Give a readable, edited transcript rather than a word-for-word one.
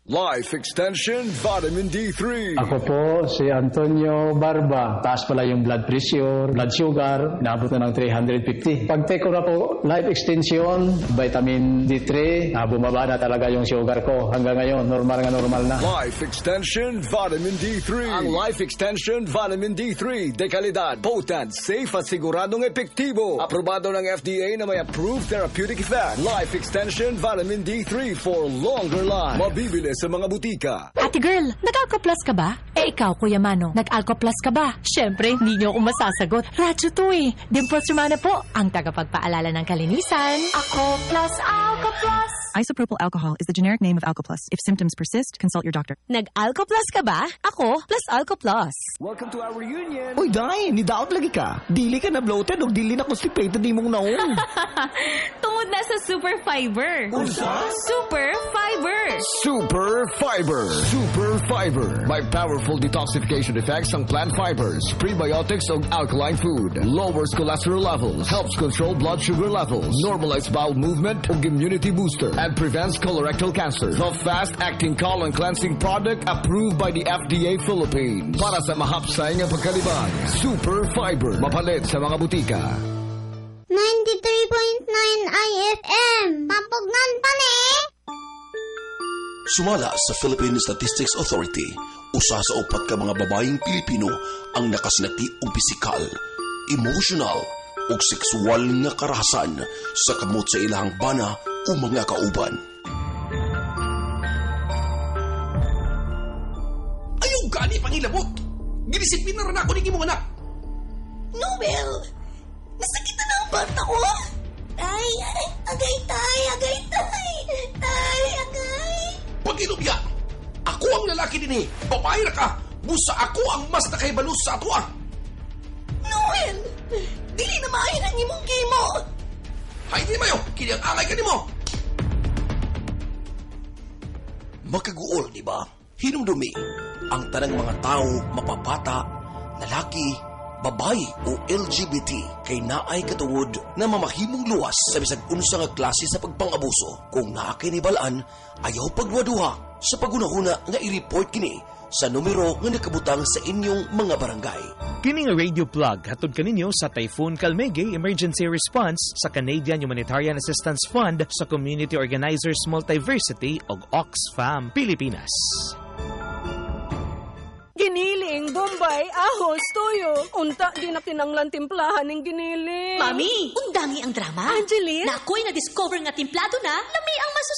Life Extension Vitamin D3. Ako po si Antonio Barba. Taas pala yung blood pressure, blood sugar, naabot na ng 350. Pag-take ko na po Life Extension, Vitamin D3, bumaba na talaga yung sugar ko. Hanggang ngayon, normal na. Life Extension Vitamin D3. Ang Life Extension Vitamin D3, dekalidad, potent, safe at siguradong epektibo. Aprobado ng FDA na may approved therapeutic effect. Life Extension Vitamin D3 for longer life. Mabibili sa mga butika. Ate girl, nag-Alcoplas ka ba? Ikaw, Kuya Mano, nag-Alcoplas ka ba? Siyempre, hindi niyo ako masasagot. Radyo to eh. Dimples Romana po, ang tagapagpaalala ng kalinisan. Alcoplas. Isopropyl alcohol is the generic name of Alcoplas. If symptoms persist, consult your doctor. Nag-Alcoplas ka ba? Ako, plus Alcoplas. Welcome to our reunion. Uy, Day, nidaot lagi ka. Dili ka na bloated o dili na constipated di mong naon. Tungod na sa Super Fiber. Super Fiber. Super Fiber. Super Fiber. May powerful detoxification effects ang plant fibers, prebiotics o alkaline food. Lowers cholesterol levels. Helps control blood sugar levels. Normalize bowel movement o immunity booster. And prevents colorectal cancer. The fast-acting colon cleansing product approved by the FDA Philippines. Para sa mahapsay ng pagkalibang. Super Fiber. Mapalit sa mga butika. 93.9 IFM. Pampugnan pa ni. Sumala sa Philippine Statistics Authority, usa sa upat ka mga babaeng Pilipino ang nakasinati og pisikal, emotional ug sexual nga karahasan sa kamot sa ilahang bana o mga kauban. Ayaw gani pangilabot! Ginisipin na rin ako ng imong anak! Nobel! Nasakitan ang bata ko! Ay, agay! Pagilubya! Ako ang lalaki din eh! Babae na ka! Busa ako ang mas nakaibalus sa ato ah! Noel! Dili na maayon ang imong gimo! Hay di mayo! Kiniang angay ka ni mo! Makaguol, di ba? Hinumdumi ang tanang mga tao, mapapata, lalaki, babae o LGBT kay naay katungod na mamahimong luwas sa bisag unsa nga klase sa pagpangabuso. Kung naa kay nibalaan, ayaw pagduwa-duha sa pagunahuna nga i-report kini sa numero nga nakabutang sa inyong mga barangay. Kini nga radio plug hatod kaninyo sa Typhoon Calmege Emergency Response sa Canadian Humanitarian Assistance Fund sa Community Organizers Multiversity ug Oxfam Pilipinas. Giniling, Bombay, ahos, toyo. Unta, di na kinanglan timplahan ng giniling. Mami, undangi ang drama. Angeline? Na ako'y na-discover nga timplado na, lami ang